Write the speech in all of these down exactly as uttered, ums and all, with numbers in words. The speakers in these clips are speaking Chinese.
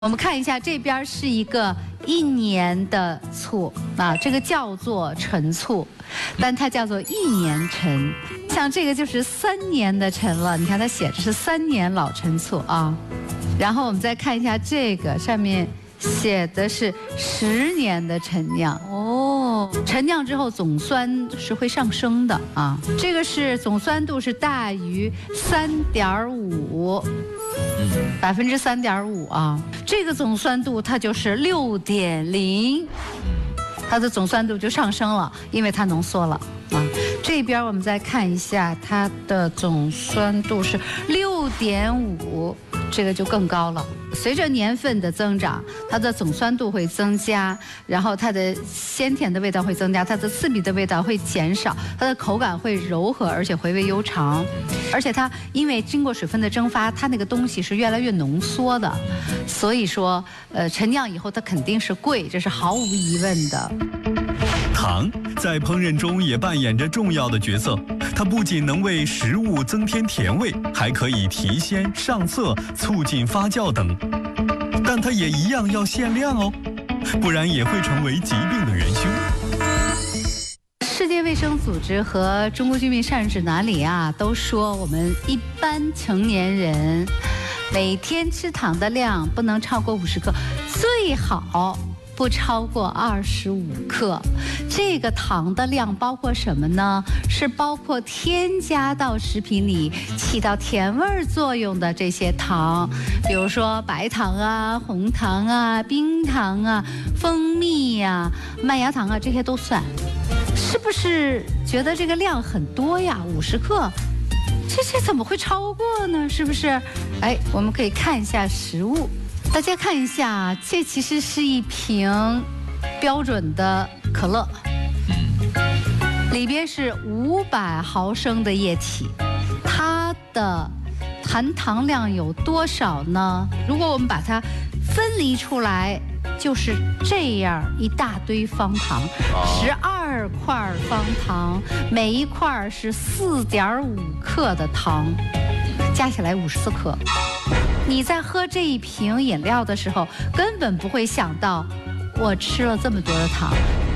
我们看一下，这边是一个一年的醋啊，这个叫做陈醋，但它叫做一年陈。像这个就是三年的陈了，你看它写着是三年老陈醋啊。然后我们再看一下这个，上面写的是十年的陈酿哦。陈酿之后总酸是会上升的啊，这个是总酸度是大于三点五。百分之三点五啊，这个总酸度它就是六点零，它的总酸度就上升了，因为它浓缩了啊。这边我们再看一下，它的总酸度是六点五，这个就更高了。随着年份的增长，它的总酸度会增加，然后它的鲜甜的味道会增加，它的刺鼻的味道会减少，它的口感会柔和，而且回味悠长。而且它因为经过水分的蒸发，它那个东西是越来越浓缩的，所以说，呃，陈酿以后它肯定是贵，这是毫无疑问的。 糖在烹饪中也扮演着重要的角色，它不仅能为食物增添甜味，还可以提鲜、上色、促进发酵等。但它也一样要限量哦，不然也会成为疾病的元凶。 世界卫生组织和中国居民膳食指南里啊，都说我们一般成年人每天吃糖的量不能超过五十克，最好不超过二十五克。这个糖的量包括什么呢？是包括添加到食品里起到甜味作用的这些糖，比如说白糖啊、红糖啊、冰糖啊、蜂蜜呀、麦芽糖啊，这些都算。是不是觉得这个量很多呀？五十克，这这怎么会超过呢？是不是？哎，我们可以看一下实物。大家看一下，这其实是一瓶标准的可乐，里边是五百毫升的液体，它的含糖量有多少呢？如果我们把它分离出来，就是这样一大堆方糖，十二块方糖，每一块是四点五克的糖，加起来五十四克。你在喝这一瓶饮料的时候，根本不会想到我吃了这么多的糖。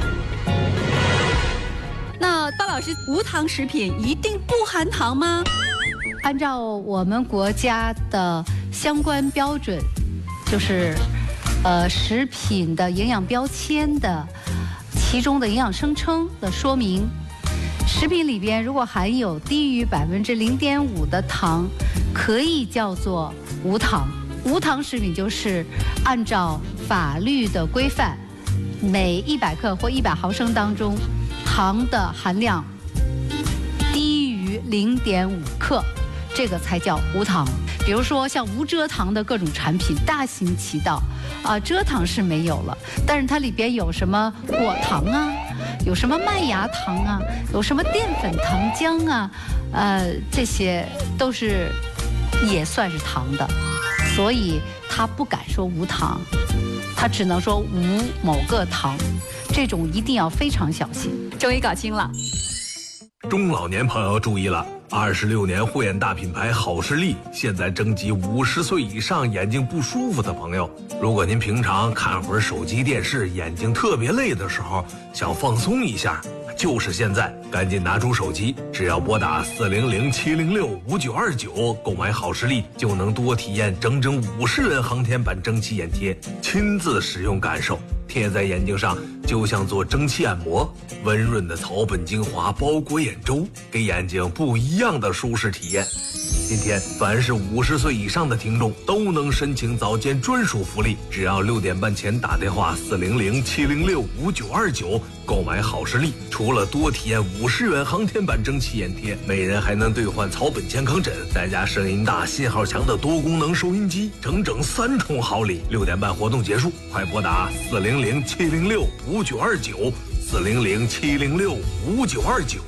那巴老师，无糖食品一定不含糖吗？ 按照我们国家的相关标准，就是呃食品的营养标签的其中的营养声称的说明，食品里边如果含有低于百分之零点五的糖，可以叫做无糖。无糖食品就是按照法律的规范，每一百克或一百毫升当中，糖的含量低于零点五克，这个才叫无糖。比如说像无蔗糖的各种产品大行其道，啊，蔗糖是没有了，但是它里边有什么果糖啊，有什么麦芽糖啊，有什么淀粉糖浆啊，呃，这些都是也算是糖的，所以他不敢说无糖，他只能说无某个糖，这种一定要非常小心。 终于搞清了。 中老年朋友注意了，二十六年护眼大品牌好视力现在征集五十岁以上眼睛不舒服的朋友。如果您平常看会儿手机电视，眼睛特别累的时候，想放松一下，就是现在，赶紧拿出手机，只要拨打四零零七零六五九二九购买好视力，就能多体验整整五十元航天版蒸汽眼贴，亲自使用感受，贴在眼睛上就像做蒸汽按摩，温润的草本精华包裹眼周，给眼睛不一样的舒适体验。今天凡是五十岁以上的听众都能申请早间专属福利，只要六点半前打电话四零零七零六五九二九购买好视力，除了多体验五十元航天版蒸汽眼贴，每人还能兑换草本健康枕，再加声音大、信号强的多功能收音机，整整三重好礼。六点半活动结束，快拨打四零零七零六五九二九四零零七零六五九二九。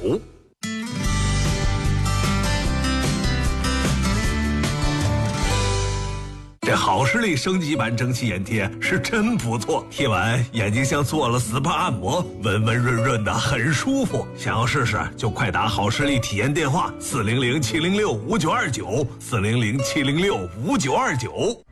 这好视力升级版蒸汽眼贴是真不错，贴完眼睛像做了 S P A 按摩，温温润润的，很舒服。想要试试就快打好视力体验电话四零零七零六五九二九四零零七零六五九二九。